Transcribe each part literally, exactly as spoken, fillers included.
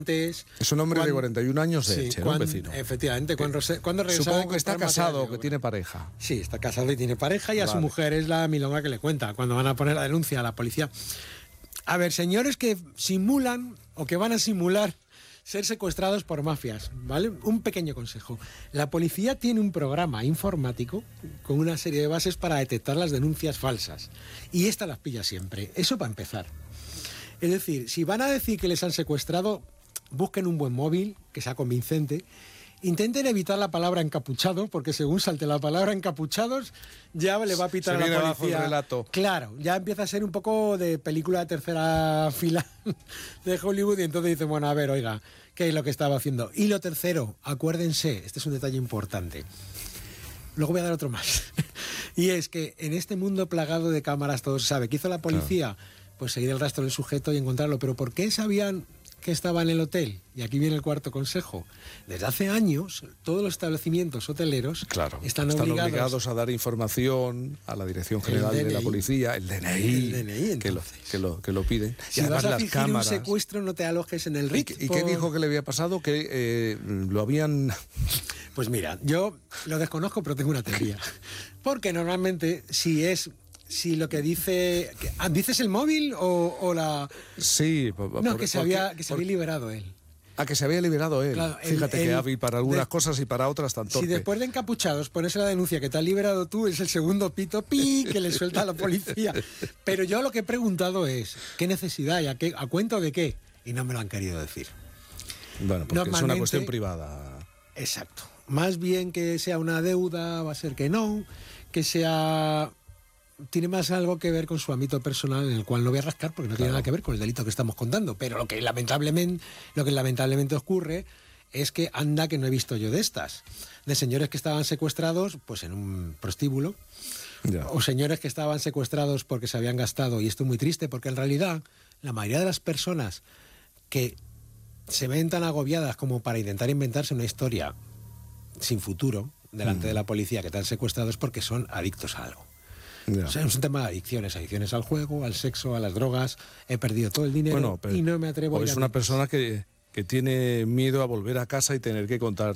Es un hombre cuando, de cuarenta y un años de sí, Elche, cuando, ¿no? Vecino. Efectivamente, cuando, cuando regresaba... Supongo que está casado, que tiene pareja. Sí, está casado y tiene pareja, y a vale. su mujer es la milonga que le cuenta cuando van a poner la denuncia a la policía. A ver, señores que simulan o que van a simular ser secuestrados por mafias, ¿vale? Un pequeño consejo. La policía tiene un programa informático con una serie de bases para detectar las denuncias falsas. Y esta las pilla siempre. Eso para empezar. Es decir, si van a decir que les han secuestrado, busquen un buen móvil, que sea convincente. Intenten evitar la palabra encapuchado, porque según salte la palabra encapuchados, ya le va a pitar Se a la viene policía. Bajo el relato. Claro, ya empieza a ser un poco de película de tercera fila de Hollywood, y entonces dicen, bueno, a ver, oiga, ¿qué es lo que estaba haciendo? Y lo tercero, acuérdense, este es un detalle importante. Luego voy a dar otro más. Y es que en este mundo plagado de cámaras todo se sabe. ¿Qué hizo la policía? Claro. Pues seguir el rastro del sujeto y encontrarlo. ¿Pero por qué sabían que estaba en el hotel? Y aquí viene el cuarto consejo. Desde hace años, todos los establecimientos hoteleros claro, están, están obligados, obligados a dar información a la Dirección General de la Policía, el D N I, el D N I que, lo, que, lo, que lo piden. Si y además vas a las fingir cámaras. un secuestro, no te alojes en el R I T. ¿Y, por... ¿Y qué dijo que le había pasado? Que eh, lo habían... Pues mira, yo lo desconozco, pero tengo una teoría. Porque normalmente, si es... Si lo que dice... ¿Dices el móvil o, o la...? Sí. Por, no, que se, había, que se había liberado él. Ah, que se había liberado él. Claro, Fíjate el, que el, hábil para algunas de, cosas y para otras tan torpe. Si después de encapuchados pones la denuncia que te has liberado tú, es el segundo pito pi que le suelta a la policía. Pero yo lo que he preguntado es, ¿qué necesidad hay? ¿A, qué, a cuento de qué? Y no me lo han querido decir. Bueno, porque es una cuestión privada. Exacto. Más bien que sea una deuda, va a ser que no, que sea... Tiene más algo que ver con su ámbito personal, en el cual no voy a rascar porque no claro. tiene nada que ver con el delito que estamos contando. Pero lo que lamentablemente, lo que lamentablemente ocurre es que anda que no he visto yo de estas. De señores que estaban secuestrados pues en un prostíbulo. Ya. O señores que estaban secuestrados porque se habían gastado. Y esto es muy triste porque en realidad la mayoría de las personas que se ven tan agobiadas como para intentar inventarse una historia sin futuro delante mm. de la policía que te han secuestrado es porque son adictos a algo. Yeah. O sea, es un tema de adicciones, adicciones al juego, al sexo, a las drogas. He perdido todo el dinero bueno, pero, y no me atrevo a ir a... O es una persona que, que tiene miedo a volver a casa y tener que contar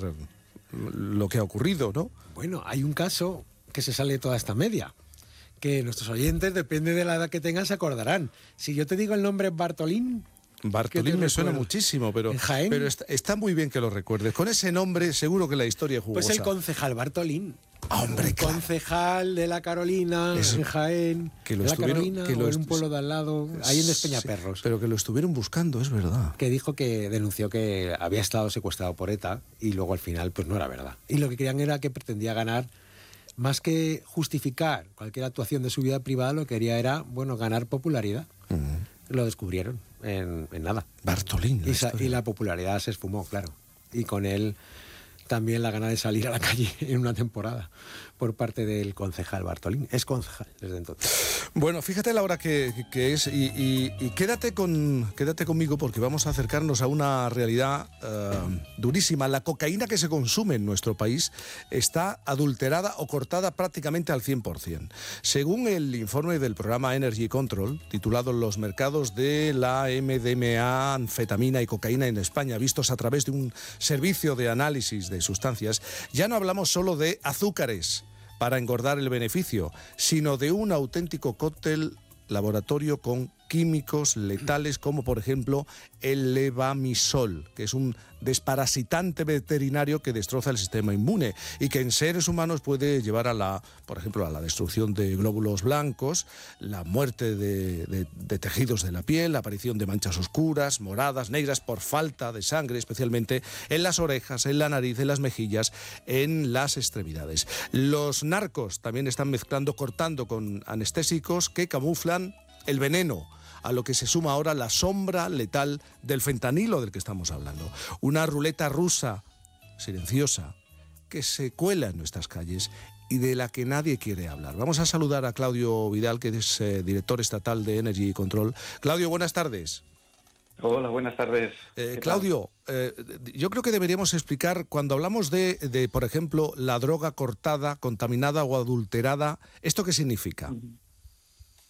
lo que ha ocurrido, ¿no? Bueno, hay un caso que se sale de toda esta media, que nuestros oyentes, depende de la edad que tengan, se acordarán. Si yo te digo el nombre Bartolín... Bartolín me suena muchísimo, pero, pero está, está muy bien que lo recuerdes. Con ese nombre seguro que la historia es jugosa. Pues el concejal Bartolín. Hombre, el claro. concejal de la Carolina, Eso, en Jaén, que lo de la Carolina, que lo o en un pueblo de al lado, ahí en Despeñaperros. Sí, pero que lo estuvieron buscando, es verdad. Que dijo que denunció que había estado secuestrado por ETA y luego al final pues no era verdad. Y lo que querían era que pretendía ganar, más que justificar cualquier actuación de su vida privada, lo que quería era, bueno, ganar popularidad. Uh-huh. Lo descubrieron en, en nada. Bartolín. La y, sa- y la popularidad se esfumó, claro. Y con él también la gana de salir a la calle en una temporada por parte del concejal Bartolín. Es concejal desde entonces. Bueno, fíjate la hora que, que es y, y, y quédate, con, quédate conmigo porque vamos a acercarnos a una realidad uh, durísima. La cocaína que se consume en nuestro país está adulterada o cortada prácticamente al cien por ciento. Según el informe del programa Energy Control, titulado Los mercados de la M D M A, anfetamina y cocaína en España, vistos a través de un servicio de análisis de sustancias, ya no hablamos solo de azúcares para engordar el beneficio, sino de un auténtico cóctel laboratorio con químicos letales como por ejemplo el levamisol, que es un desparasitante veterinario que destroza el sistema inmune y que en seres humanos puede llevar a la, por ejemplo, a la destrucción de glóbulos blancos, la muerte de, de, de tejidos de la piel, la aparición de manchas oscuras, moradas, negras por falta de sangre, especialmente en las orejas, en la nariz, en las mejillas, en las extremidades. Los narcos también están mezclando, cortando con anestésicos que camuflan el veneno, a lo que se suma ahora la sombra letal del fentanilo del que estamos hablando. Una ruleta rusa silenciosa que se cuela en nuestras calles y de la que nadie quiere hablar. Vamos a saludar a Claudio Vidal, que es eh, director estatal de Energy Control. Claudio, buenas tardes. Hola, buenas tardes. Eh, Claudio, eh, yo creo que deberíamos explicar, cuando hablamos de, de, por ejemplo, la droga cortada, contaminada o adulterada, ¿esto qué significa? Uh-huh.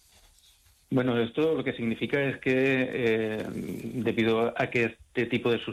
Bueno, esto lo que significa es que eh, debido a que este tipo de sustancias